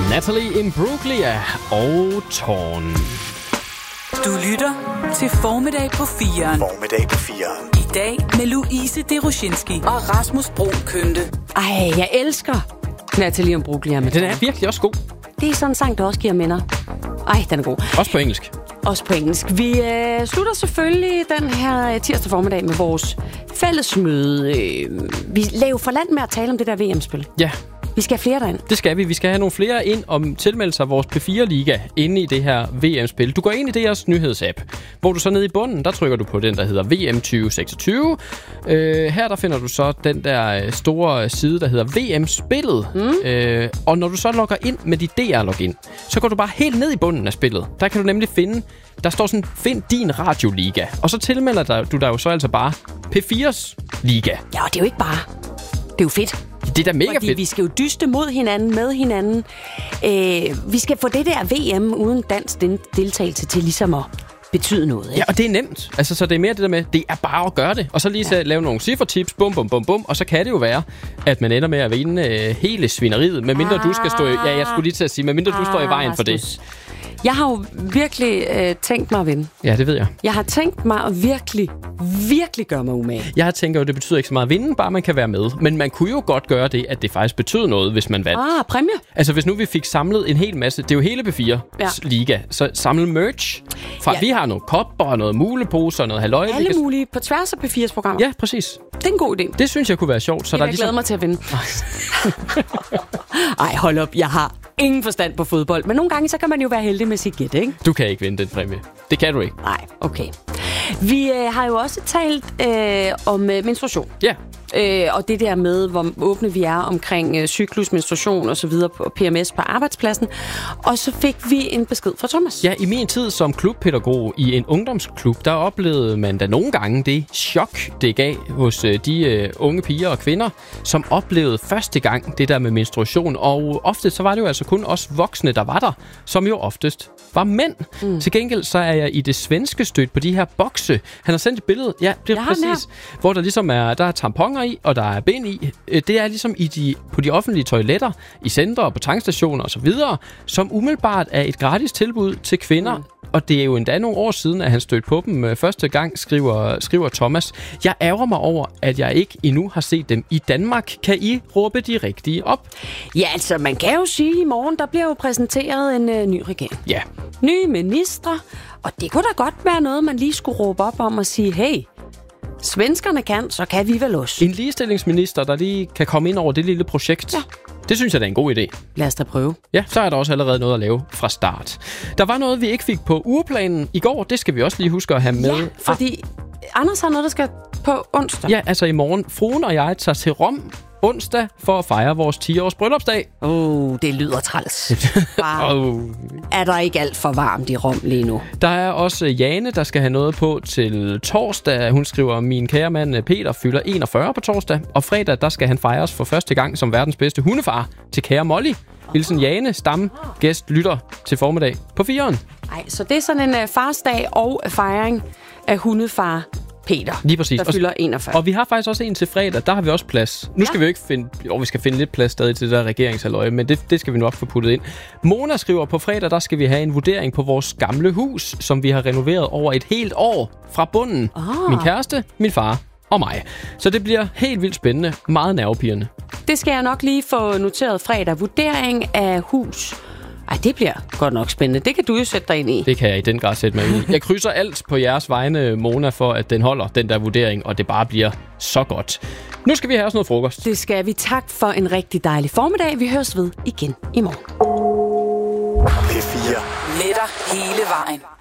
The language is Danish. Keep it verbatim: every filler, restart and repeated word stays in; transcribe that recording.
Natalie Imbruglia og Torn. Du lytter til Formiddag på firen. Formiddag på firen. I dag med Louise Deroshinski og Rasmus Brun Kønte. Ej, jeg elsker Natalie Imbruglia. Den er virkelig også god. Det er sådan en sang, der også giver minder. Ej, den er god. Også på engelsk. Også på engelsk. Vi øh, slutter selvfølgelig den her tirsdag formiddag med vores fællesmøde. Øh, vi laver for land med at tale om det der V M-spil. Ja. Vi skal have flere derind. Det skal vi. Vi skal have nogle flere ind om tilmelde sig vores P fire-liga inde i det her V M-spil. Du går ind i deres nyhedsapp, hvor du så nede i bunden, der trykker du på den, der hedder V M tyve seksogtyve. Øh, her der finder du så den der store side, der hedder V M-spillet. Mm. Øh, og når du så logger ind med dit D R-login, så går du bare helt ned i bunden af spillet. Der kan du nemlig finde, der står sådan, find din radioliga. Og så tilmelder du dig jo så altså bare P fires liga. Ja, og det er jo ikke bare. Det er jo fedt. Det er da mega Fordi fedt. vi skal jo dyste mod hinanden, med hinanden. Øh, vi skal få det der V M uden dansk deltagelse til ligesom at betyde noget. Ikke? Ja, og det er nemt. Altså, så det er mere det der med, det er bare at gøre det. Og så lige så ja. lave nogle cifretips, bum, bum, bum, bum. Og så kan det jo være, at man ender med at vinde øh, hele svineriet. Medmindre ah, du skal stå i, ja, jeg skulle lige til at sige, medmindre ah, du står i vejen for det. Jeg har jo virkelig øh, tænkt mig at vinde. Ja, det ved jeg. Jeg har tænkt mig at virkelig, virkelig gøre mig umage. Jeg tænker jo, det betyder ikke så meget at vinde, bare man kan være med. Men man kunne jo godt gøre det, at det faktisk betyder noget, hvis man vandt. Ah, præmie. Altså, hvis nu vi fik samlet en hel masse, det er jo hele P fire ja. liga, så samle merch. Fra, ja. Vi har nogle kopper og noget muleposer og noget halløj. Alle kan... mulige på tværs af P fires programmer. Ja, præcis. Det er en god idé. Det synes jeg kunne være sjovt. Så jeg der jeg ligesom... glæder mig til at vinde. Ej, hold op. Jeg har ingen forstand på fodbold. Men nogle gange, så kan man jo være heldig med sit gæt, ikke? Du kan ikke vinde den præmie. Det kan du ikke. Nej, okay. Vi øh, har jo også talt øh, om øh, menstruation. Ja. Øh, og det der med, hvor åbne vi er omkring øh, cyklus, menstruation og så videre på P M S på arbejdspladsen. Og så fik vi en besked fra Thomas. Ja, i min tid som klubpædagog i en ungdomsklub, der oplevede man da nogle gange det chok, det gav hos øh, de øh, unge piger og kvinder, som oplevede første gang det der med menstruation. Og ofte så var det jo altså kun os voksne, der var der, som jo oftest var mænd. Mm. Til gengæld så er jeg i det svenske stødt på de her bokse. Han har sendt et billede, ja, det er præcis, hvor der ligesom er, der er tamponer i, og der er bind i. Det er ligesom i de, på de offentlige toiletter, i centre og på tankstationer og så videre, som umiddelbart er et gratis tilbud til kvinder. Mm. Og det er jo endda nogle år siden, at han stødte på dem første gang, skriver, skriver Thomas. Jeg ærger mig over, at jeg ikke endnu har set dem i Danmark. Kan I råbe de rigtige op? Ja, altså man kan jo sige, at i morgen, der bliver jo præsenteret en øh, ny regering. Ja. Nye ministre, og det kunne da godt være noget, man lige skulle råbe op om og sige, hey, svenskerne kan, så kan vi vel også. En ligestillingsminister, der lige kan komme ind over det lille projekt. Ja. Det synes jeg, det er en god idé. Lad os da prøve. Ja, så er der også allerede noget at lave fra start. Der var noget, vi ikke fik på ugeplanen i går. Det skal vi også lige huske at have med. Ja, fordi ah. Anders har noget, der skal på onsdag. Ja, altså i morgen. Fruen og jeg tager til Rom onsdag for at fejre vores ti-års bryllupsdag. Åh, oh, det lyder træls. oh. Er der ikke alt for varmt i Rom lige nu? Der er også Jane, der skal have noget på til torsdag. Hun skriver, min kære mand Peter fylder enogfyrre på torsdag. Og fredag, der skal han fejres for første gang som verdens bedste hundefar til kære Molly. Hilsen Jane, stamgæst, lytter til formiddag på firen. Nej, så det er sådan en uh, farsdag og fejring af hundefar Peter, lige præcis. Der fylder enogfyrre. Og vi har faktisk også en til fredag, der har vi også plads. Nu ja. skal vi jo ikke finde, jo, vi skal finde lidt plads stadig til det der regeringshalløje, men det, det skal vi nok få puttet ind. Mona skriver, på fredag, der skal vi have en vurdering på vores gamle hus, som vi har renoveret over et helt år fra bunden. Oh. Min kæreste, min far og mig. Så det bliver helt vildt spændende, meget nervepirrende. Det skal jeg nok lige få noteret fredag. Vurdering af hus. Ej, det bliver godt nok spændende. Det kan du jo sætte dig ind i. Det kan jeg i den grad sætte mig ind i. Jeg krydser alt på jeres vegne, Mona, for at den holder, den der vurdering, og det bare bliver så godt. Nu skal vi have os noget frokost. Det skal vi. Tak for en rigtig dejlig formiddag. Vi høres ved igen i morgen. P fire. Med dig hele vejen.